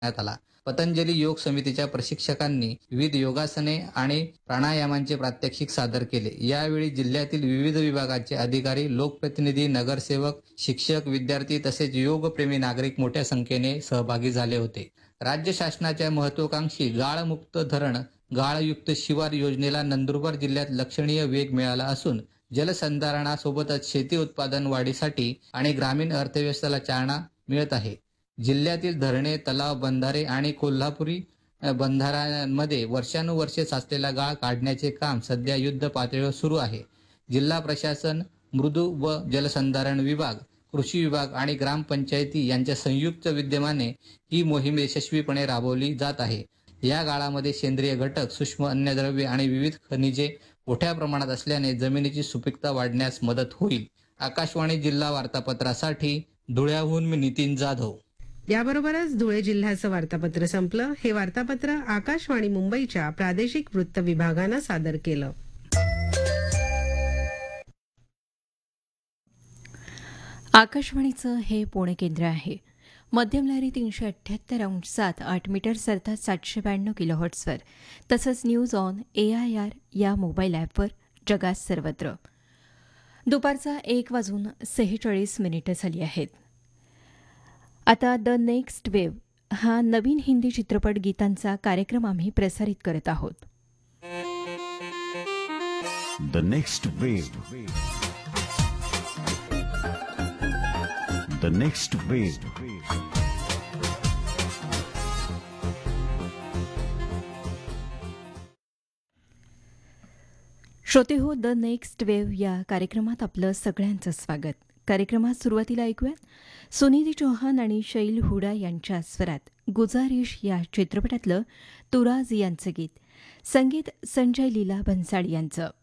करण्यात आला. पतंजली योग समितीच्या प्रशिक्षकांनी विविध योगासने आणि प्राणायामांचे प्रात्यक्षिक सादर केले. यावेळी जिल्ह्यातील विविध विभागाचे अधिकारी, लोकप्रतिनिधी, नगरसेवक, शिक्षक, विद्यार्थी तसेच योगप्रेमी नागरिक मोठ्या संख्येने सहभागी झाले होते. राज्य शासनाच्या महत्वाकांक्षी गाळमुक्त धरण, गाळयुक्त शिवार योजनेला नंदुरबार जिल्ह्यात लक्षणीय वेग मिळाला असून जलसंधारणासोबतच शेती उत्पादन वाढीसाठी आणि ग्रामीण अर्थव्यवस्थेला चालना मिळत आहे. जिल्ह्यातील धरणे, तलाव, बंधारे आणि कोल्हापुरी बंधाऱ्यांमध्ये वर्षानुवर्षे साचलेला गाळ काढण्याचे काम सध्या युद्ध पातळीवर सुरू आहे. जिल्हा प्रशासन, मृदू व जलसंधारण विभाग, कृषी विभाग आणि ग्रामपंचायती यांच्या संयुक्त विद्यमाने ही मोहीम यशस्वीपणे राबवली जात आहे. या गाळामध्ये सेंद्रिय घटक, सूक्ष्म अन्नद्रव्ये आणि विविध खनिजे मोठ्या प्रमाणात असल्याने जमिनीची सुपीकता वाढण्यास मदत होईल. आकाशवाणी जिल्हा वार्तापत्रासाठी धुळ्याहून मी नितीन जाधव. याबरोबरच धुळे जिल्ह्याचं वार्तापत्र संपलं. हे वार्तापत्र आकाशवाणी मुंबईच्या प्रादेशिक वृत्त विभागानं सादर केलं. आकाशवाणीचं हे पुणे केंद्र आहे. मध्यम लहरी 378 अंश 7 मीटर अर्थात 792 किलोहर्ट्झवर तसंच न्यूज ऑन AIR या मोबाईल ॲपवर जगात सर्वत्र. दुपारचा 1:46 झाली आहेत. आता द नेक्स्ट वेव्ह हा नवीन हिंदी चित्रपट गीतांचा कार्यक्रम आम्ही प्रसारित करत आहोत. The next wave. The next wave. श्रोते हो, द नेक्स्ट वेव्ह या कार्यक्रमात आपलं सगळ्यांचं स्वागत. कार्यक्रमात सुरुवातीला ऐकूयात सुनिधी चौहान आणि शैल हुडा यांच्या स्वरात गुजारिश या चित्रपटातलं तुराज यांचं गीत. संगीत संजय लीला भन्साळी यांचं.